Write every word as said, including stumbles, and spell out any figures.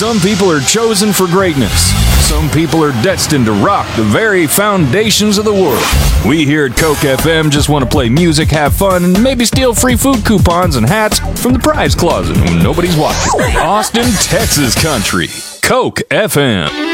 Some people are chosen for greatness. Some people are destined to rock the very foundations of the world. We here at Coke F M just want to play music, have fun, and maybe steal free food coupons and hats from the prize closet when nobody's watching. Austin, Texas country. Coke F M.